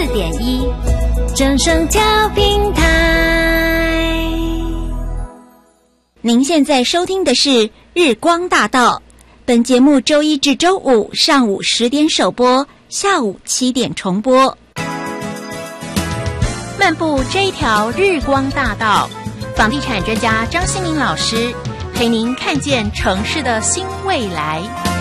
04.1正声调频台。您现在收听的是日光大道，本节目周一至周五上午10点首播，下午7点重播。漫步这一条日光大道，房地产专家张新民老师陪您看见城市的新未来。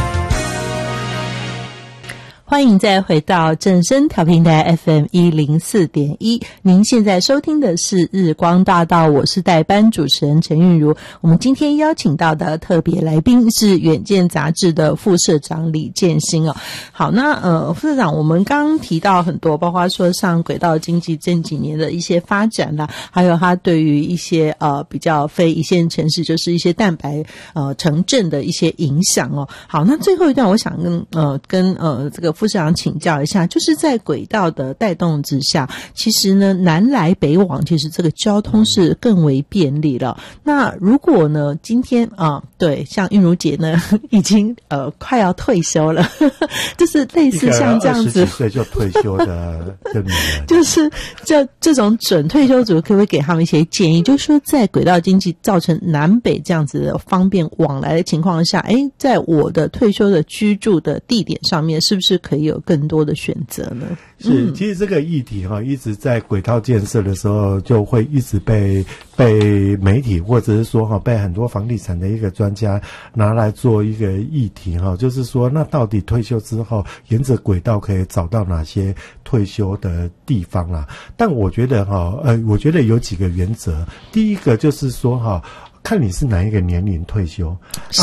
欢迎再回到正声调频台 FM104.1， 您现在收听的是日光大道，我是代班主持人陈韵如。我们今天邀请到的特别来宾是远见杂志的副社长李建新哦。好，那副社长，我们刚刚提到很多，包括说像轨道经济这几年的一些发展啦，还有它对于一些比较非一线城市，就是一些蛋白城镇的一些影响哦。好，那最后一段我想跟这个副社长请教一下，就是在轨道的带动之下，其实呢南来北往，其实这个交通是更为便利了。那如果呢今天对，像韵如姐呢已经快要退休了，就是类似像这样子 20几岁就退休的女人， 就是这种准退休族，可不可以给他们一些建议？就是说在轨道经济造成南北这样子的方便往来的情况下，在我的退休的居住的地点上面，是不是可以有更多的选择呢？ 是，其实这个议题一直在轨道建设的时候就会一直被媒体或者是说被很多房地产的一个专家拿来做一个议题就是说那到底退休之后沿着轨道可以找到哪些退休的地方啦？但我觉得我觉得有几个原则。第一个就是说看你是哪一个年龄退休。